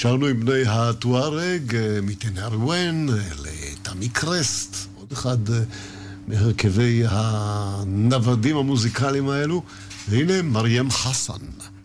שרנו עם בני הטוארג, מתנרואן לתמי קרסט, עוד אחד מהרכבי הנוודים המוזיקליים האלו, והנה מרים חסן.